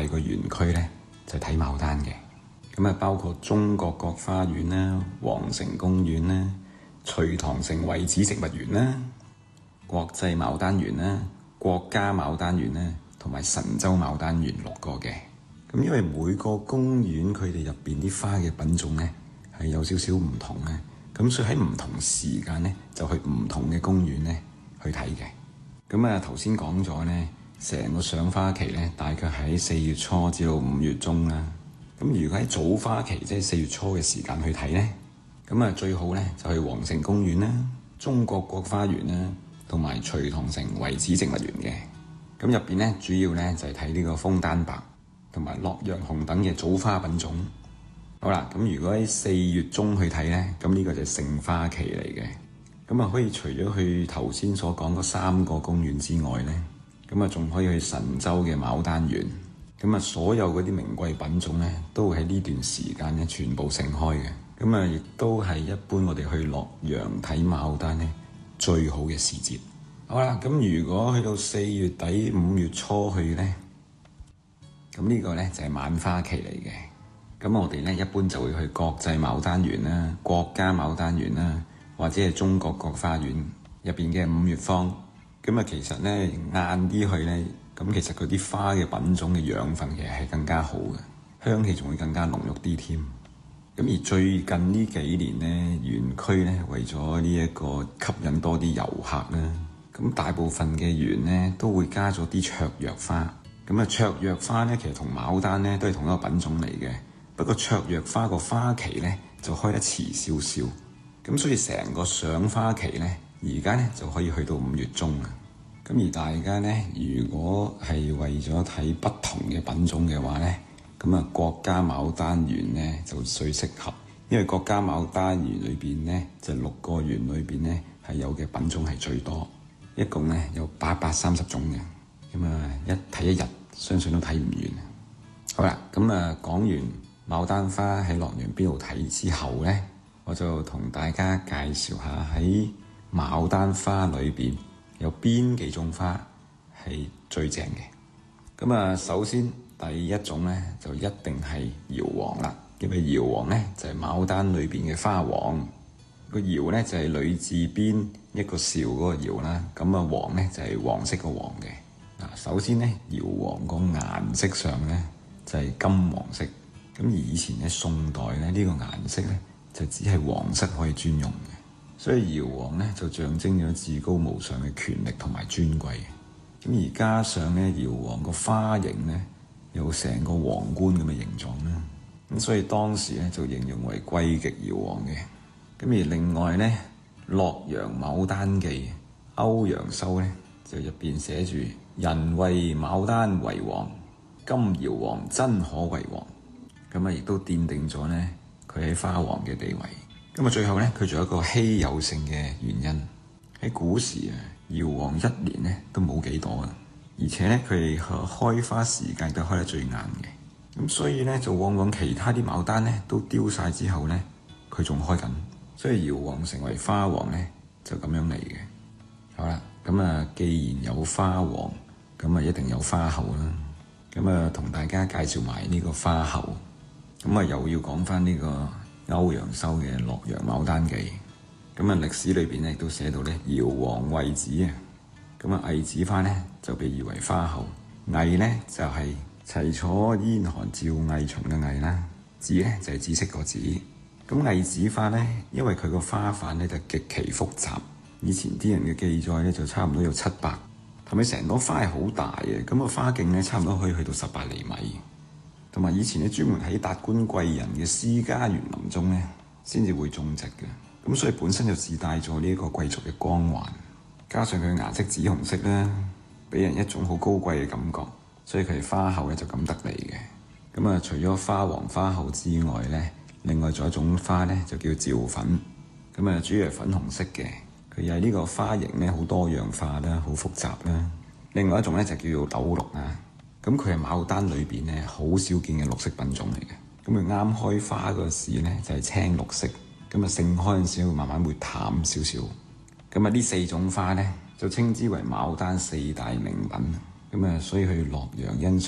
個園區呢，就睇牡丹嘅。咁啊，包括中國國花園啦、皇城公園啦、隋唐城遺址植物園啦、國際牡丹園啦、國家牡丹園啦，同埋神州牡丹園6個嘅。咁因為每個公園佢哋入邊啲花嘅品種呢，係有少少唔同嘅，咁所以喺唔同時間呢，就去唔同嘅公園呢去睇嘅。咁啊，頭先講咗呢，成個賞花期呢，大概喺4月初至到5月中啦。咁如果喺早花期，即係4月初嘅時間去睇呢，咁啊最好呢，就去皇城公園啦、中國國花園啦，同埋隋唐城遺址植物園嘅。咁入邊呢，主要呢，就係睇呢個楓丹白同埋洛陽紅等嘅早花品種。好啦，咁如果喺4月中去睇呢，咁呢個就係盛花期嚟嘅。咁啊可以除咗去頭先所講嗰3個公園之外呢，咁啊仲可以去神州嘅牡丹園。咁啊，所有嗰啲名貴品種咧，都會喺呢段時間咧全部盛開嘅。咁啊，亦都係一般我哋去洛陽睇牡丹咧最好嘅時節。好啦，咁如果去到4月底5月初去咧，咁呢個咧就係晚花期嚟嘅。咁我哋咧一般就會去國際牡丹園啦、國家牡丹園啦，或者係中國國花園入邊嘅5月芳。咁啊，其實咧晏啲去咧。咁其實佢啲花嘅品種嘅養分其實係更加好嘅，香氣仲會更加濃郁啲添。咁而最近呢幾年呢，園區呢為咗呢一個吸引多啲遊客啦，咁大部分嘅園呢都會加咗啲芍藥花。咁啊，芍藥花呢其實同牡丹呢都係同一個品種嚟嘅，不過芍藥花個花期呢就開得遲少少。咁所以成個賞花期呢，而家呢就可以去到5月中啊。咁而大家呢，如果係為咗睇不同嘅品種嘅話呢，咁啊國家牡丹園呢就最適合，因為國家牡丹園裏邊呢，就6個園裏邊呢係有嘅品種係最多，一共呢有830種嘅，咁啊一睇一日相信都睇唔完。好啦，咁啊講完牡丹花喺洛陽邊度睇之後呢，我就同大家介紹下喺牡丹花裏邊有邊幾種花係最正嘅？咁啊，首先第一種呢，就一定係瑤皇啦，因為瑤皇呢，就係牡丹裏邊嘅花王。個瑤呢，就係女字邊一個兆嗰個瑤啦，咁啊皇呢，就係黃色個黃嘅。嗱，首先呢，瑤皇個顏色上呢，就係金黃色，咁而以前喺宋代呢，呢個顏色呢，就只係皇室可以專用嘅。所以瑤皇咧就象徵咗至高無上嘅權力同埋尊貴。咁而加上咧瑤皇個花形咧有成個皇冠咁嘅形狀啦，咁所以當時咧就形容為貴極瑤皇嘅。咁而另外咧《洛陽牡丹記》歐陽修咧就入邊寫住人謂牡丹為王，今瑤皇真可為王。咁啊亦都奠定咗咧佢喺花王嘅地位。咁啊，最後咧，佢仲有一個稀有性嘅原因。喺古時啊，瑤皇1年咧都冇幾朵啊，而且咧佢哋開花時間都開得最晏嘅。咁所以咧，就往往其他啲牡丹咧都凋晒之後咧，佢仲開緊。所以瑤皇成為花王咧，就咁樣嚟嘅。好啦，咁啊，既然有花王，咁啊一定有花后啦。咁啊，同大家介紹埋呢個花后。咁啊，又要講翻呢個歐陽修嘅《洛陽牡丹記》，咁啊歷史裏邊咧亦都寫到咧瑤皇惠子啊，咁啊魏子花咧就被譽為花后，魏咧就係齊楚燕韓趙魏秦嘅魏啦，子咧就係紫色個紫。咁魏子花咧，因為佢個花瓣咧就極其複雜，以前啲人嘅記載咧就差唔多有700，同埋成朵花係好大嘅，咁個花徑咧差唔多可以去到18厘米。同埋以前咧專門喺達官貴人嘅私家園林中咧，先至會種植嘅。咁所以本身就自帶咗呢一個貴族嘅光環，加上佢顏色紫紅色啦，俾人一種好高貴嘅感覺，所以佢係花后咧就咁得嚟嘅。咁啊，除咗花王花后之外咧，另外仲有一種花咧就叫趙粉，咁啊主要係粉紅色嘅，佢又係呢個花型咧好多樣化啦，好複雜啦。另外一種咧就叫做斗綠啊。咁佢係牡丹裏邊咧好少見嘅綠色品種嚟嘅。咁佢啱開花嗰時咧就係青綠色，咁啊盛開嗰陣時會慢慢會淡少少。咁啊呢4種花咧就稱之為牡丹4大名品。咁啊所以去洛陽欣賞